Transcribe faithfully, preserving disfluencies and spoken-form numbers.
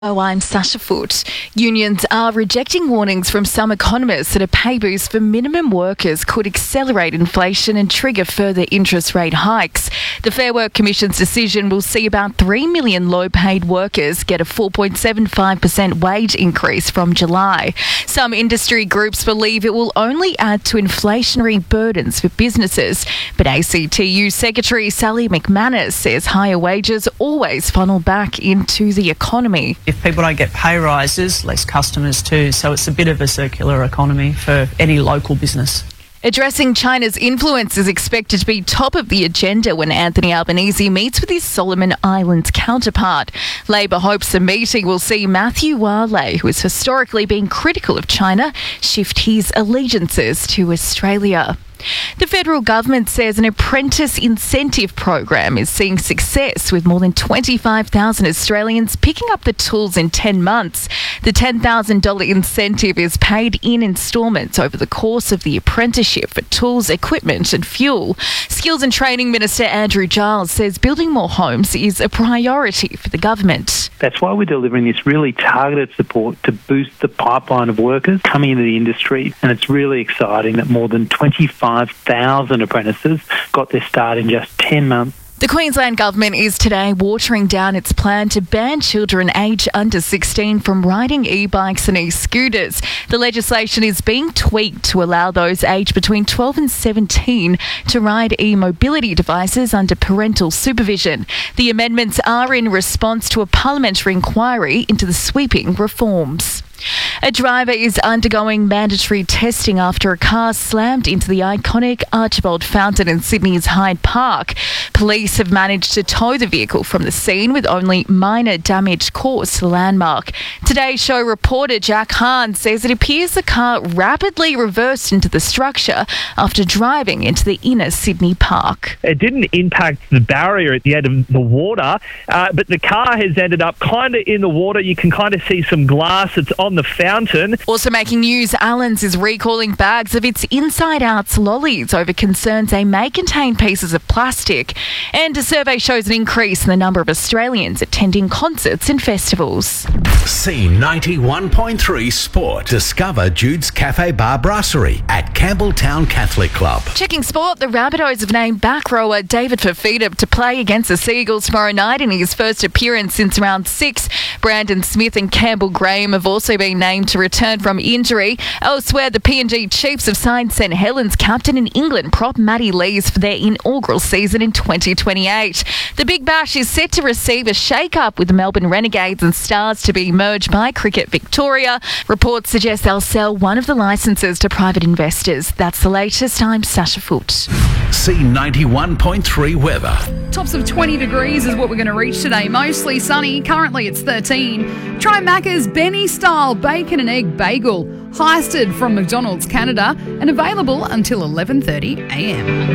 Oh, I'm Sasha Foote. Unions are rejecting warnings from some economists that a pay boost for minimum workers could accelerate inflation and trigger further interest rate hikes. The Fair Work Commission's decision will see about three million low-paid workers get a four point seven five percent wage increase from July. Some industry groups believe it will only add to inflationary burdens for businesses, but A C T U Secretary Sally McManus says higher wages always funnel back into the economy. If people don't get pay rises, less customers too. So it's a bit of a circular economy for any local business. Addressing China's influence is expected to be top of the agenda when Anthony Albanese meets with his Solomon Islands counterpart. Labor hopes the meeting will see Matthew Wale, who has historically been critical of China, shift his allegiances to Australia. The federal government says an apprentice incentive program is seeing success, with more than twenty-five thousand Australians picking up the tools in ten months. The ten thousand dollars incentive is paid in instalments over the course of the apprenticeship for tools, equipment and fuel. Skills and Training Minister Andrew Giles says building more homes is a priority for the government. That's why we're delivering this really targeted support to boost the pipeline of workers coming into the industry. And it's really exciting that more than twenty-five thousand apprentices got their start in just ten months. The Queensland Government is today watering down its plan to ban children aged under sixteen from riding e-bikes and e-scooters. The legislation is being tweaked to allow those aged between twelve and seventeen to ride e-mobility devices under parental supervision. The amendments are in response to a parliamentary inquiry into the sweeping reforms. A driver is undergoing mandatory testing after a car slammed into the iconic Archibald Fountain in Sydney's Hyde Park. Police have managed to tow the vehicle from the scene with only minor damage caused to the landmark. Today's Show reporter Jack Hahn says it appears the car rapidly reversed into the structure after driving into the inner Sydney park. It didn't impact the barrier at the end of the water, uh, but the car has ended up kind of in the water. You can kind of see some glass that's on the fountain. Also making news, Allen's is recalling bags of its Inside Outs lollies over concerns they may contain pieces of plastic. And a survey shows an increase in the number of Australians attending concerts and festivals. C ninety-one point three Sport. Discover Jude's Cafe Bar Brasserie at Campbelltown Catholic Club. Checking sport, the Rabbitohs have named back rower David Fifita to play against the Seagulls tomorrow night in his first appearance since round six. Brandon Smith and Campbell Graham have also been named to return from injury. Elsewhere, the P N G Chiefs have signed St Helens captain in England prop Matty Lees for their inaugural season in twenty twenty-eight. The Big Bash is set to receive a shake-up, with the Melbourne Renegades and Stars to be merged by Cricket Victoria. Reports suggest they'll sell one of the licences to private investors. That's the latest. I'm Sasha Foote. C ninety-one point three weather. Tops of twenty degrees is what we're going to reach today. Mostly sunny. Currently it's thirteen. Try Macca's Benny-style bacon and egg bagel. Heisted from McDonald's Canada and available until eleven thirty a m.